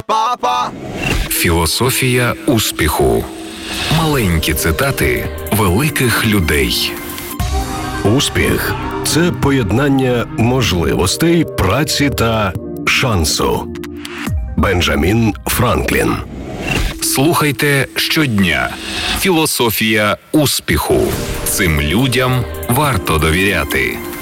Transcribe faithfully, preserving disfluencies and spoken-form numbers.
Па-па-па-па-па. Філософія успіху. Маленькі цитати великих людей. Успіх – це поєднання можливостей, праці та шансу. Бенджамін Франклін. Слухайте щодня. Філософія успіху. Цим людям варто довіряти.